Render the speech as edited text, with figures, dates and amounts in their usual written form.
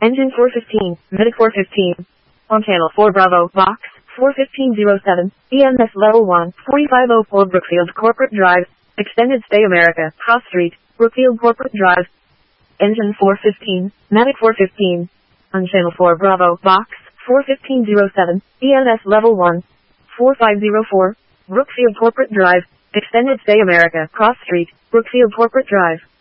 Engine 415, Medic 415. On channel 4 Bravo, box 41507, EMS level 1, 4504 Brookfield Corporate Drive, Extended Stay America, Cross Street, Brookfield Corporate Drive. Engine 415, Medic 415. On channel 4 Bravo, box 41507, EMS level 1, 4504, Brookfield Corporate Drive, Extended Stay America, Cross Street, Brookfield Corporate Drive.